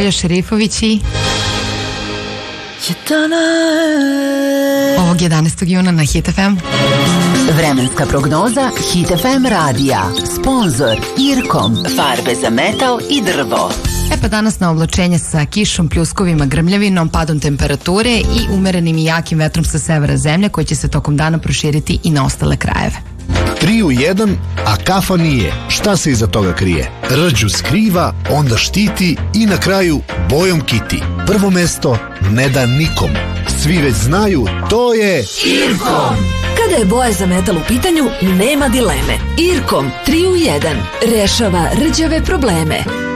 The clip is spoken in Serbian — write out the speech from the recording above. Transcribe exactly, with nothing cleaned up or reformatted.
Marija Šerifović i ovog jedanaestog juna na Hit F M. Vremenska prognoza Hit F M radija. Sponzor Irkom. Farbe za metal i drvo. E pa danas na oblačenje sa kišom, pljuskovima, grmljavinom, padom temperature i umerenim i jakim vetrom sa severa zemlje koji će se tokom dana proširiti i na ostale krajeve. Tri u jedan, a kafa nije. Šta se iza toga krije? Rđu skriva, onda štiti i na kraju bojom kiti. Prvo mesto ne da nikom. Svi već znaju, to je Irkom. Kada je boja za metal u pitanju, nema dileme. Irkom tri u jedan rešava rđave probleme.